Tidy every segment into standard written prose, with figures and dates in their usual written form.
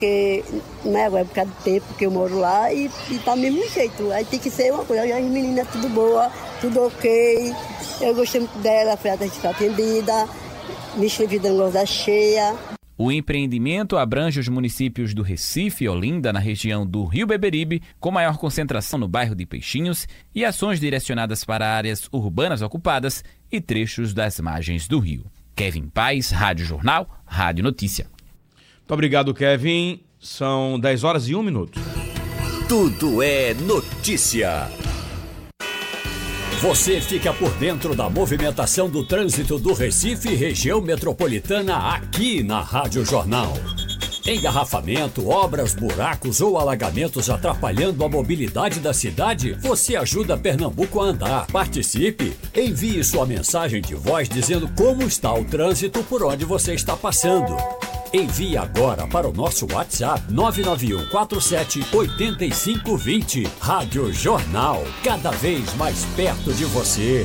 Porque não é agora, por causa do tempo que eu moro lá e tá do mesmo jeito. Aí tem que ser uma coisa. As meninas tudo boa, tudo ok. Eu gostei muito dela, foi até ficar atendida. Me inscrevi da engorda cheia. O empreendimento abrange os municípios do Recife e Olinda, na região do Rio Beberibe, com maior concentração no bairro de Peixinhos, e ações direcionadas para áreas urbanas ocupadas e trechos das margens do rio. Kevin Paes, Rádio Jornal, Rádio Notícia. Muito obrigado, Kevin. São 10 horas e 1 minuto. Tudo é notícia. Você fica por dentro da movimentação do trânsito do Recife e região metropolitana aqui na Rádio Jornal. Engarrafamento, obras, buracos ou alagamentos atrapalhando a mobilidade da cidade? Você ajuda Pernambuco a andar. Participe! Envie sua mensagem de voz dizendo como está o trânsito por onde você está passando. Envie agora para o nosso WhatsApp 991478520. Rádio Jornal, cada vez mais perto de você.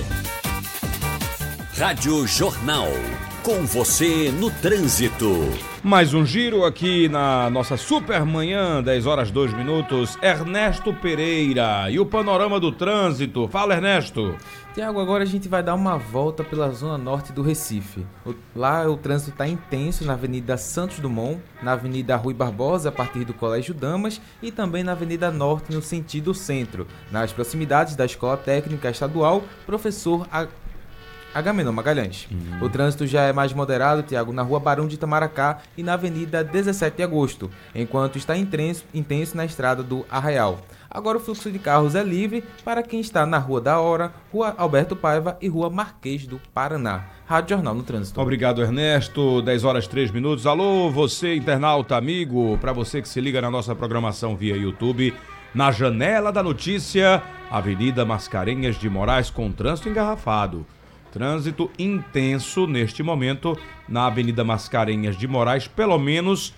Rádio Jornal, com você no trânsito. Mais um giro aqui na nossa super manhã, 10 horas 2 minutos. Ernesto Pereira e o panorama do trânsito. Fala, Ernesto. Tiago, agora a gente vai dar uma volta pela zona norte do Recife. Lá o trânsito está intenso na Avenida Santos Dumont, na Avenida Rui Barbosa, a partir do Colégio Damas, e também na Avenida Norte, no sentido centro, nas proximidades da Escola Técnica Estadual Professor Agamenon Magalhães. O trânsito já é mais moderado, Tiago, na Rua Barão de Itamaracá e na Avenida 17 de Agosto, enquanto está intenso na Estrada do Arraial. Agora o fluxo de carros é livre para quem está na Rua da Hora, Rua Alberto Paiva e Rua Marquês do Paraná. Rádio Jornal no Trânsito. Obrigado, Ernesto. 10 horas 3 minutos. Alô, você internauta amigo, para você que se liga na nossa programação via YouTube, na Janela da Notícia, Avenida Mascarenhas de Moraes com trânsito engarrafado. Trânsito intenso neste momento na Avenida Mascarenhas de Moraes, pelo menos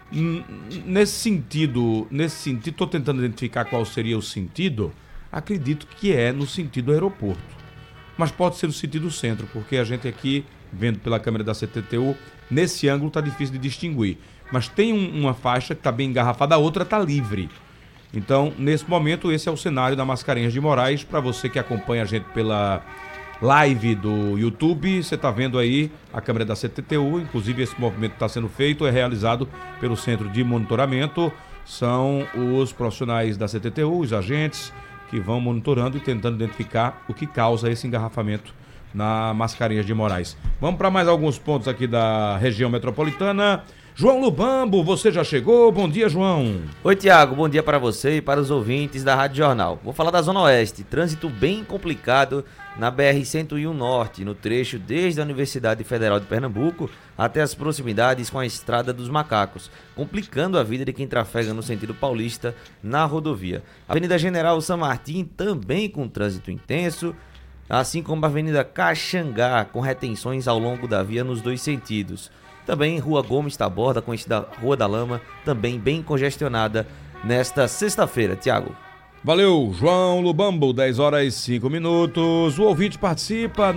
nesse sentido, estou tentando identificar qual seria o sentido, acredito que é no sentido aeroporto, mas pode ser no sentido centro, porque a gente aqui, vendo pela câmera da CTTU, nesse ângulo está difícil de distinguir, mas tem uma faixa que está bem engarrafada, a outra está livre. Então, nesse momento, esse é o cenário da Mascarenhas de Moraes. Para você que acompanha a gente pela live do YouTube, você está vendo aí a câmera da CTTU, inclusive esse movimento está sendo feito, é realizado pelo Centro de Monitoramento, são os profissionais da CTTU, os agentes que vão monitorando e tentando identificar o que causa esse engarrafamento na Mascarenhas de Moraes. Vamos para mais alguns pontos aqui da região metropolitana. João Lubambo, você já chegou? Bom dia, João. Oi, Tiago, bom dia para você e para os ouvintes da Rádio Jornal. Vou falar da Zona Oeste, trânsito bem complicado na BR-101 Norte, no trecho desde a Universidade Federal de Pernambuco até as proximidades com a Estrada dos Macacos, complicando a vida de quem trafega no sentido paulista na rodovia. A Avenida General San Martín também com trânsito intenso, assim como a Avenida Caxangá, com retenções ao longo da via nos dois sentidos. Também Rua Gomes Taborda, conhecida Rua da Lama, também bem congestionada nesta sexta-feira, Tiago. Valeu, João Lubambo, 10 horas e 5 minutos. O ouvinte participa,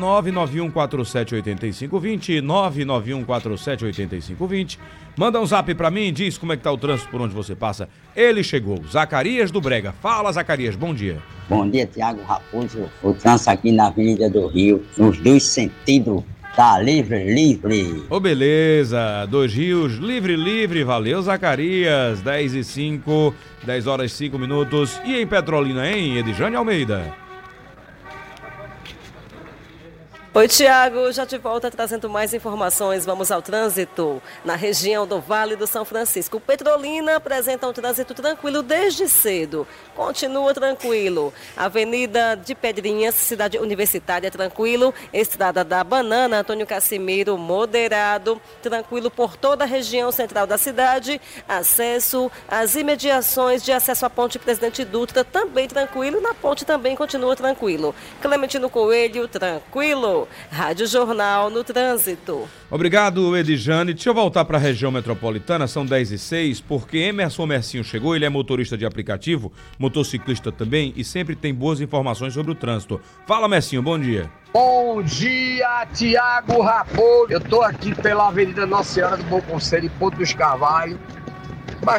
991478520, 991478520. Manda um zap pra mim, diz como é que tá o trânsito por onde você passa. Ele chegou, Zacarias do Brega. Fala, Zacarias, bom dia. Bom dia, Tiago Raposo. O trânsito aqui na Avenida do Rio, nos dois sentidos. Tá livre. Ô, beleza, Dois Rios, livre, valeu, Zacarias, 10 e 5, 10 horas e 5 minutos. E em Petrolina, hein, Edjane Almeida? Oi, Tiago, já de volta trazendo mais informações. Vamos ao trânsito. Na região do Vale do São Francisco, Petrolina apresenta um trânsito tranquilo desde cedo. Continua tranquilo. Avenida de Pedrinhas, Cidade Universitária, tranquilo. Estrada da Banana, Antônio Casimiro, moderado. Tranquilo por toda a região central da cidade. Acesso às imediações de acesso à Ponte Presidente Dutra, também tranquilo. Na ponte também continua tranquilo. Clementino Coelho, tranquilo. Rádio Jornal no Trânsito. Obrigado, Edjane. Deixa eu voltar para a região metropolitana, são 10 e 6, porque Emerson Mercinho chegou, ele é motorista de aplicativo, motociclista também, e sempre tem boas informações sobre o trânsito. Fala, Mercinho, bom dia. Bom dia, Tiago Raposo. Eu tô aqui pela Avenida Nossa Senhora do Bom Conselho, em Ponto dos Carvalhos.